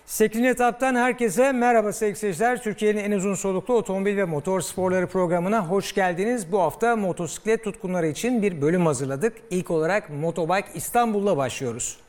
8. etaptan herkese merhaba sevgili seyirciler. Türkiye'nin en uzun soluklu otomobil ve motor sporları programına hoş geldiniz. Bu hafta motosiklet tutkunları için bir bölüm hazırladık. İlk olarak Motobike İstanbul'la başlıyoruz.